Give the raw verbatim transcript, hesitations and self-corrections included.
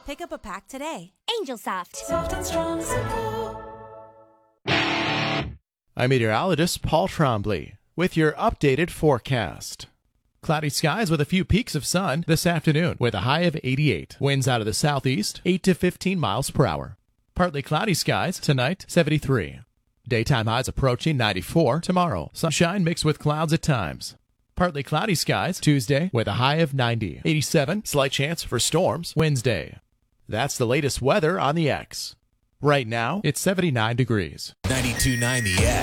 Pick up a pack today. Angel Soft. Soft and strong, simple. I'm meteorologist Paul Trombley with your updated forecast. Cloudy skies with a few peaks of sun this afternoon with a high of eighty-eight. Winds out of the southeast, eight to fifteen miles per hour. Partly cloudy skies tonight, seventy-three. Daytime highs approaching ninety-four tomorrow. Sunshine mixed with clouds at times. Partly cloudy skies Tuesday with a high of ninety. eighty-seven, slight chance for storms Wednesday. That's the latest weather on the X. Right now, it's seventy-nine degrees. ninety-two point nine The X.